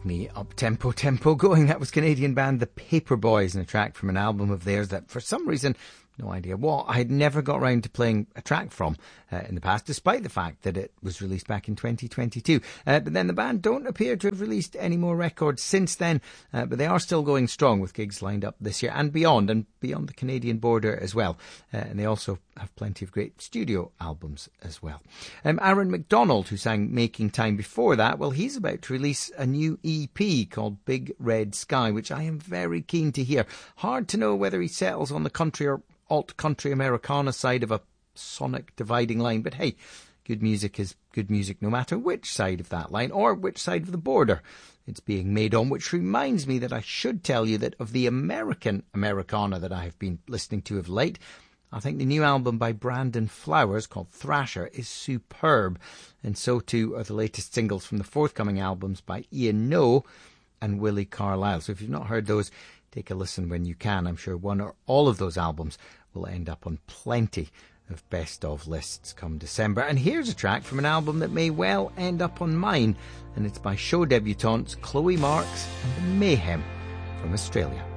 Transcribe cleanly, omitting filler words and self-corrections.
keep me up tempo going. That was Canadian band The Paperboys and a track from an album of theirs that for some reason, no idea what, I had never got round to playing a track from in the past, despite the fact that it was released back in 2022. But then the band don't appear to have released any more records since then, but they are still going strong with gigs lined up this year and beyond the Canadian border as well. And they also have plenty of great studio albums as well. Aaron McDonald, who sang Making Time before that, well, he's about to release a new EP called Big Red Sky, which I am very keen to hear. Hard to know whether he settles on the country or alt-country Americana side of a sonic dividing line, but hey, good music is good music no matter which side of that line or which side of the border it's being made on, which reminds me that I should tell you that of the American Americana that I have been listening to of late, I think the new album by Brandon Flowers called Thrasher is superb, and so too are the latest singles from the forthcoming albums by Ian Noe and Willie Carlisle. So if you've not heard those, take a listen when you can. I'm sure one or all of those albums will end up on plenty of best of lists come December. And here's a track from an album that may well end up on mine, and it's by show debutantes Chloe Marks and the Mayhem from Australia.